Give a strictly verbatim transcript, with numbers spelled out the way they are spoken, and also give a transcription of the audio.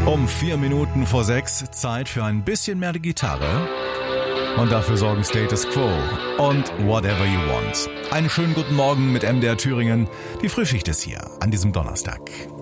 Um vier Minuten vor sechs, Zeit für ein bisschen mehr Gitarre. Und dafür sorgen Status Quo und Whatever You Want. Einen schönen guten Morgen mit M D R Thüringen. Die Frühschicht ist hier an diesem Donnerstag.